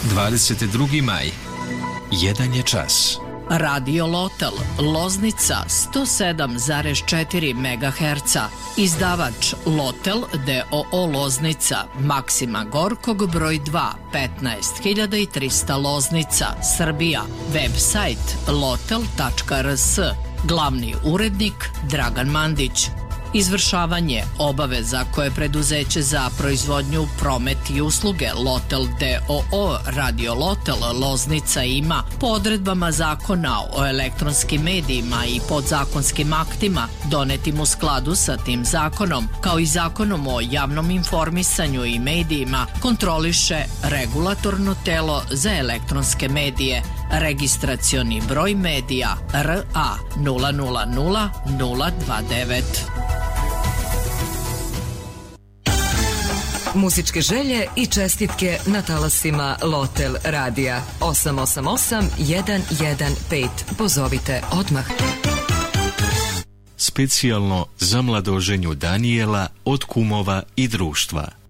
22. maj. 1 je čas. Radio Lotel, Loznica 107,4 MHz. Izdavač Lotel d.o.o. Loznica, Maksima Gorkog, broj 2, 15300 Loznica, Srbija. Website lotel.rs. Glavni urednik Dragan Mandić. Izvršavanje obaveza koje preduzeće za proizvodnju, promet i usluge Lotel d.o.o. Radio Lotel Loznica ima po odredbama Zakona o elektronskim medijima i podzakonskim aktima donetim u skladu sa tim zakonom, kao i Zakonom o javnom informisanju i medijima, kontroliše Regulatorno telo za elektronske medije. Registracioni broj medija RA 000029. Muzičke želje i čestitke na talasima Lotel radija 888-115. Pozovite odmah. Specijalno za mladoženju Danijela od kumova i društva.